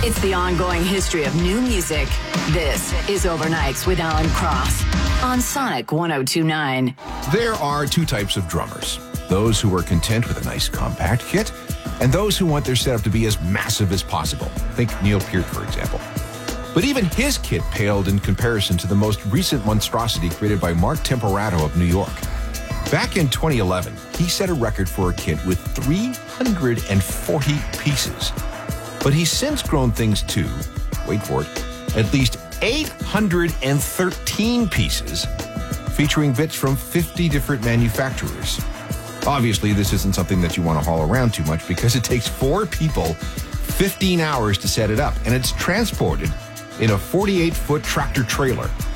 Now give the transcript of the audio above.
It's the ongoing history of new music. This is Overnights with Alan Cross on Sonic 102.9. There are two types of drummers. Those who are content with a nice compact kit, and those who want their setup to be as massive as possible. Think Neil Peart, for example. But even his kit paled in comparison to the most recent monstrosity created by Mark Temporato of New York. Back in 2011, he set a record for a kit with 340 pieces. But he's since grown things to, wait for it, at least 813 pieces, featuring bits from 50 different manufacturers. Obviously, this isn't something that you want to haul around too much because it takes 4 people 15 hours to set it up, and it's transported in a 48-foot tractor trailer.